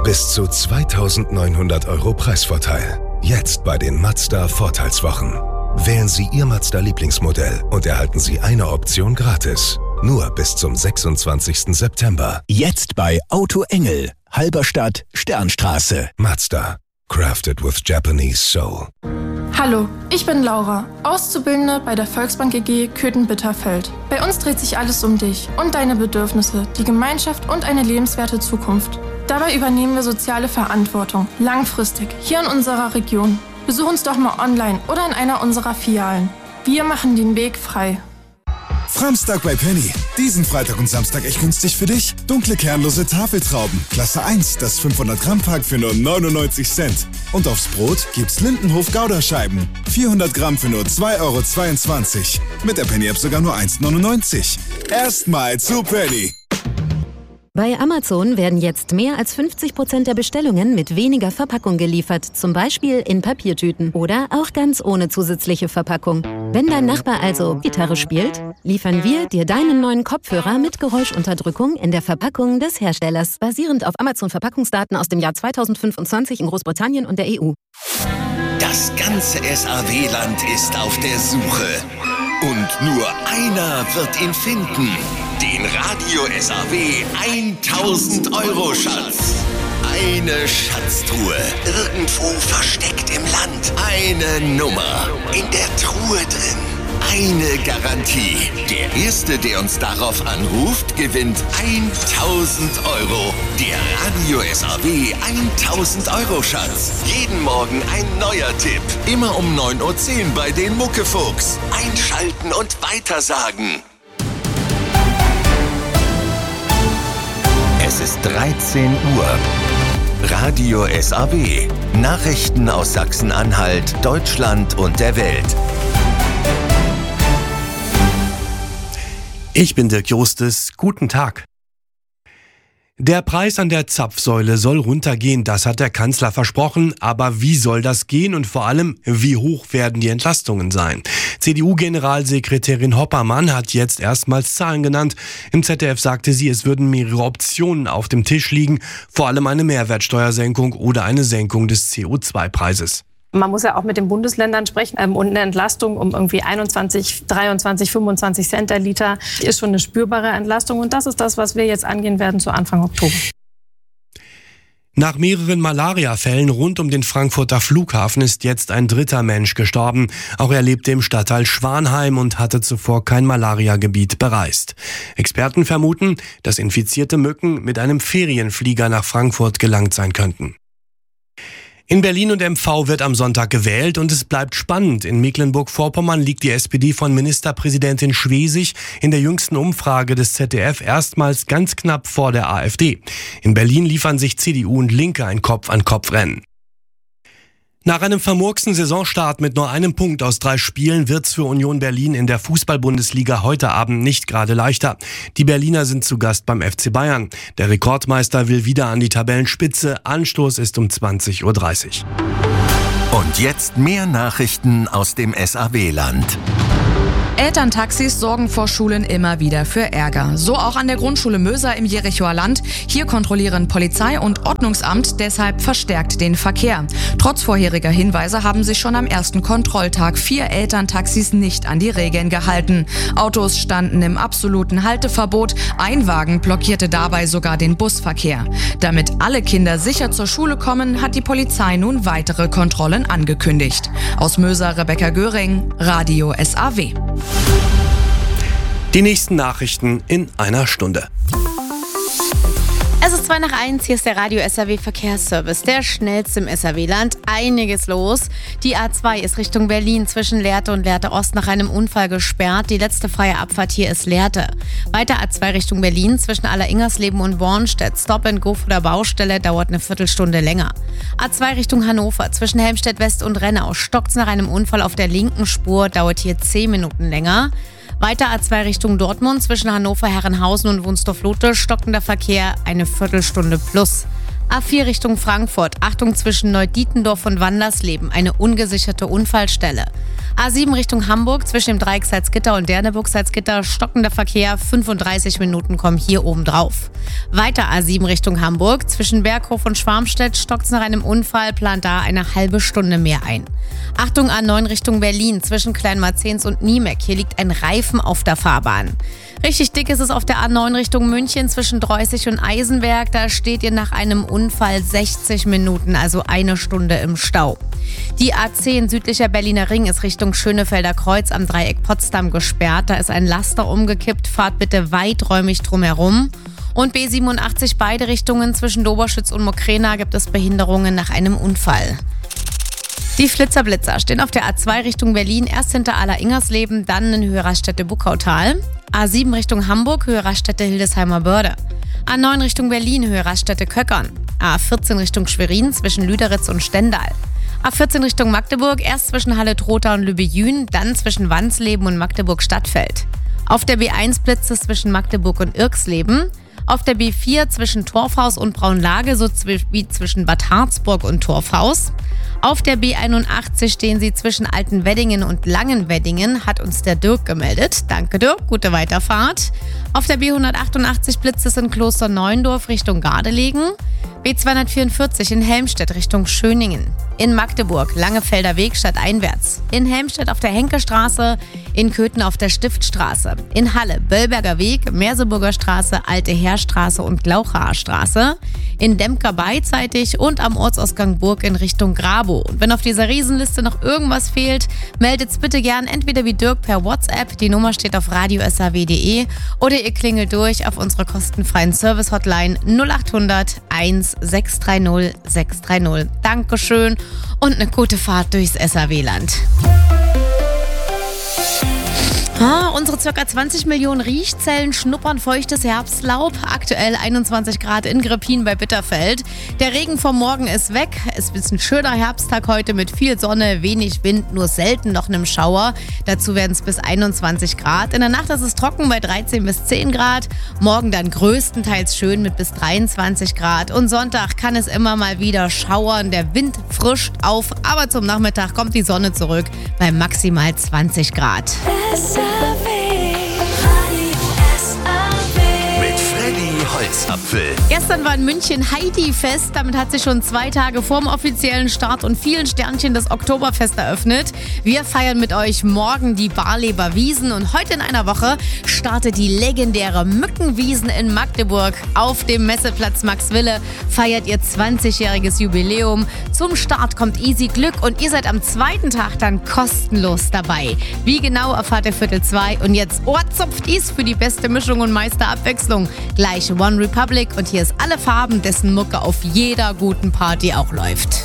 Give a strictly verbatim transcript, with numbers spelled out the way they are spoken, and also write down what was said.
Bis zu zweitausendneunhundert Euro Preisvorteil. Jetzt bei den Mazda-Vorteilswochen. Wählen Sie Ihr Mazda-Lieblingsmodell und erhalten Sie eine Option gratis. Nur bis zum sechsundzwanzigsten September. Jetzt bei Auto Engel, Halberstadt, Sternstraße. Mazda. Crafted with Japanese soul. Hallo, ich bin Laura, Auszubildende bei der Volksbank E G Köthen-Bitterfeld. Bei uns dreht sich alles um dich und deine Bedürfnisse, die Gemeinschaft und eine lebenswerte Zukunft. Dabei übernehmen wir soziale Verantwortung, langfristig, hier in unserer Region. Besuch uns doch mal online oder in einer unserer Filialen. Wir machen den Weg frei. Framstag bei Penny. Diesen Freitag und Samstag echt günstig für dich. Dunkle kernlose Tafeltrauben. Klasse eins, das fünfhundert Gramm Pack für nur neunundneunzig Cent. Und aufs Brot gibt's Lindenhof Gouda-Scheiben. vierhundert Gramm für nur zwei Euro zweiundzwanzig. Mit der Penny-App sogar nur eins neunundneunzig. Erstmal zu Penny. Bei Amazon werden jetzt mehr als fünfzig Prozent der Bestellungen mit weniger Verpackung geliefert, zum Beispiel in Papiertüten oder auch ganz ohne zusätzliche Verpackung. Wenn dein Nachbar also Gitarre spielt, liefern wir dir deinen neuen Kopfhörer mit Geräuschunterdrückung in der Verpackung des Herstellers, basierend auf Amazon-Verpackungsdaten aus dem Jahr zweitausendfünfundzwanzig in Großbritannien und der E U. Das ganze S A W-Land ist auf der Suche. Und nur einer wird ihn finden. Den Radio S A W tausend Euro Schatz. Eine Schatztruhe. Irgendwo versteckt im Land. Eine Nummer. In der Truhe drin. Eine Garantie. Der Erste, der uns darauf anruft, gewinnt tausend Euro. Der Radio S A W tausend Euro Schatz. Jeden Morgen ein neuer Tipp. Immer um neun Uhr zehn bei den Muckefuchs. Einschalten und weitersagen. Es ist dreizehn Uhr. Radio S A W. Nachrichten aus Sachsen-Anhalt, Deutschland und der Welt. Ich bin Dirk Justus. Guten Tag. Der Preis an der Zapfsäule soll runtergehen, das hat der Kanzler versprochen. Aber wie soll das gehen und vor allem, wie hoch werden die Entlastungen sein? C D U-Generalsekretärin Hoppermann hat jetzt erstmals Zahlen genannt. Im Z D F sagte sie, es würden mehrere Optionen auf dem Tisch liegen, vor allem eine Mehrwertsteuersenkung oder eine Senkung des C O zwei Preises. Man muss ja auch mit den Bundesländern sprechen. Und eine Entlastung um irgendwie einundzwanzig, dreiundzwanzig, fünfundzwanzig Cent der Liter ist schon eine spürbare Entlastung. Und das ist das, was wir jetzt angehen werden zu Anfang Oktober. Nach mehreren Malariafällen rund um den Frankfurter Flughafen ist jetzt ein dritter Mensch gestorben. Auch er lebte im Stadtteil Schwanheim und hatte zuvor kein Malariagebiet bereist. Experten vermuten, dass infizierte Mücken mit einem Ferienflieger nach Frankfurt gelangt sein könnten. In Berlin und M V wird am Sonntag gewählt und es bleibt spannend. In Mecklenburg-Vorpommern liegt die S P D von Ministerpräsidentin Schwesig in der jüngsten Umfrage des Z D F erstmals ganz knapp vor der AfD. In Berlin liefern sich C D U und Linke ein Kopf-an-Kopf-Rennen. Nach einem vermurksten Saisonstart mit nur einem Punkt aus drei Spielen wird's für Union Berlin in der Fußball-Bundesliga heute Abend nicht gerade leichter. Die Berliner sind zu Gast beim F C Bayern. Der Rekordmeister will wieder an die Tabellenspitze. Anstoß ist um zwanzig Uhr dreißig. Und jetzt mehr Nachrichten aus dem S A W-Land. Elterntaxis sorgen vor Schulen immer wieder für Ärger. So auch an der Grundschule Möser im Jerichoer Land. Hier kontrollieren Polizei und Ordnungsamt deshalb verstärkt den Verkehr. Trotz vorheriger Hinweise haben sich schon am ersten Kontrolltag vier Elterntaxis nicht an die Regeln gehalten. Autos standen im absoluten Halteverbot. Ein Wagen blockierte dabei sogar den Busverkehr. Damit alle Kinder sicher zur Schule kommen, hat die Polizei nun weitere Kontrollen angekündigt. Aus Möser Rebecca Göring, Radio S A W. Die nächsten Nachrichten in einer Stunde. Es ist zwei nach eins, hier ist der Radio S A W Verkehrsservice, der schnellste im S A W-Land. Einiges los. Die A zwei ist Richtung Berlin zwischen Lehrte und Lehrte Ost nach einem Unfall gesperrt. Die letzte freie Abfahrt hier ist Lehrte. Weiter A zwei Richtung Berlin zwischen Aller-Ingersleben und Bornstedt. Stop and Go vor der Baustelle dauert eine Viertelstunde länger. A zwei Richtung Hannover zwischen Helmstedt West und Rennau stockt's nach einem Unfall auf der linken Spur, dauert hier zehn Minuten länger. Weiter A zwei Richtung Dortmund zwischen Hannover, Herrenhausen und Wunstorf-Lotte stockender Verkehr eine Viertelstunde plus. A vier Richtung Frankfurt. Achtung zwischen Neudietendorf und Wandersleben. Eine ungesicherte Unfallstelle. A sieben Richtung Hamburg. Zwischen dem Dreieck Salzgitter und Derneburg Salzgitter. Stockender Verkehr. fünfunddreißig Minuten kommen hier oben drauf. Weiter A sieben Richtung Hamburg. Zwischen Berghof und Schwarmstedt stockt es nach einem Unfall. Plant da eine halbe Stunde mehr ein. Achtung A neun Richtung Berlin. Zwischen Kleinmarzens und Niemeck. Hier liegt ein Reifen auf der Fahrbahn. Richtig dick ist es auf der A neun Richtung München zwischen Dreußig und Eisenberg. Da steht ihr nach einem Unfall sechzig Minuten, also eine Stunde im Stau. Die A zehn südlicher Berliner Ring ist Richtung Schönefelder Kreuz am Dreieck Potsdam gesperrt. Da ist ein Laster umgekippt. Fahrt bitte weiträumig drumherum. Und B siebenundachtzig beide Richtungen zwischen Doberschütz und Mokrena gibt es Behinderungen nach einem Unfall. Die Flitzerblitzer stehen auf der A zwei Richtung Berlin, erst hinter Aller-Ingersleben, dann in Höhe Raststätte Buckautal. A sieben Richtung Hamburg, Höhe Raststätte Hildesheimer Börde. A neun Richtung Berlin, Höhe Raststätte Köckern. A vierzehn Richtung Schwerin, zwischen Lüderitz und Stendal. A vierzehn Richtung Magdeburg, erst zwischen Halle-Trotha und Lübejün, dann zwischen Wansleben und Magdeburg-Stadtfeld. Auf der B eins blitzt es zwischen Magdeburg und Irksleben. Auf der B vier zwischen Torfhaus und Braunlage, so wie zwischen Bad Harzburg und Torfhaus. Auf der B einundachtzig stehen sie zwischen Altenweddingen und Langenweddingen, hat uns der Dirk gemeldet. Danke Dirk, gute Weiterfahrt. Auf der B hundertachtundachtzig blitzt es in Klosterneuendorf Richtung Gardelegen. B zweihundertvierundvierzig in Helmstedt Richtung Schöningen. In Magdeburg Langefelder Weg stadteinwärts. In Helmstedt auf der Henkestraße. In Köthen auf der Stiftstraße. In Halle Böllberger Weg, Merseburger Straße, Alte Heerstraße und Glauchaer Straße. In Dempker beidseitig und am Ortsausgang Burg in Richtung Grabo. Und wenn auf dieser Riesenliste noch irgendwas fehlt, meldet bitte gern entweder wie Dirk per WhatsApp, die Nummer steht auf radio s a w punkt de, oder ihr klingelt durch auf unserer kostenfreien Service-Hotline null acht hundert eins sechs drei null sechs drei null. Dankeschön und eine gute Fahrt durchs S A W-Land. Ah, unsere ca. zwanzig Millionen Riechzellen schnuppern feuchtes Herbstlaub. Aktuell einundzwanzig Grad in Grepin bei Bitterfeld. Der Regen vom Morgen ist weg. Es ist ein schöner Herbsttag heute mit viel Sonne, wenig Wind, nur selten noch einem Schauer. Dazu werden es bis einundzwanzig Grad. In der Nacht ist es trocken bei dreizehn bis zehn Grad. Morgen dann größtenteils schön mit bis dreiundzwanzig Grad. Und Sonntag kann es immer mal wieder schauern. Der Wind frischt auf, aber zum Nachmittag kommt die Sonne zurück bei maximal zwanzig Grad. Mit Freddy Holzapfel. Gestern war in München Heidi-Fest. Damit hat sich schon zwei Tage vorm offiziellen Start und vielen Sternchen das Oktoberfest eröffnet. Wir feiern mit euch morgen die Barleber Wiesen und heute in einer Woche startet die legendäre Mückenwiesen in Magdeburg. Auf dem Messeplatz Maxwille feiert ihr zwanzigjähriges Jubiläum. Zum Start kommt Easy Glück und ihr seid am zweiten Tag dann kostenlos dabei. Wie genau erfahrt ihr Viertel zwei und jetzt ohrzupft is für die beste Mischung und meiste Abwechslung. Gleich One Republic und hier ist alle Farben, dessen Mucke auf jeder guten Party auch läuft.